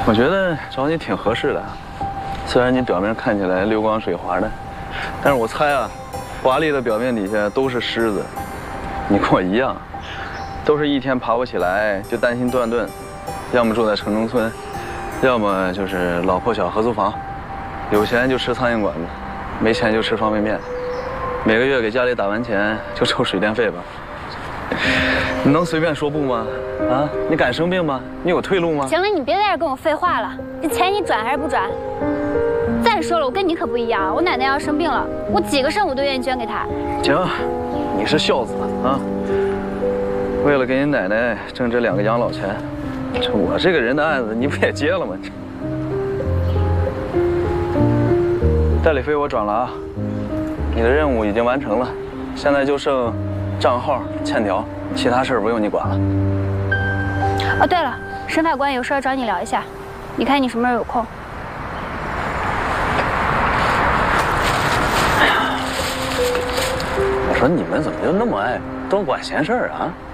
我觉得找你挺合适的，虽然你表面看起来溜光水滑的，但是我猜啊，华丽的表面底下都是虱子。你跟我一样，都是一天爬不起来就担心断顿，要么住在城中村，要么就是老破小合租房，有钱就吃苍蝇馆子，没钱就吃方便面，每个月给家里打完钱就抽水电费吧。你能随便说不吗？啊，你敢生病吗？你有退路吗？ 行了，你别在这跟我废话了。这钱你转还是不转？再说了，我跟你可不一样，我奶奶要生病了，我几个肾我都愿意捐给她。 行，你是孝子啊！为了给你奶奶挣这2个养老钱，这我这个人的案子你不也接了吗？代理费我转了啊，你的任务已经完成了，现在就剩账号欠条，其他事儿不用你管了。 哦，对了，审法官有事找你聊一下，你看你什么时候有空？ 我说你们怎么就那么爱多管闲事儿啊？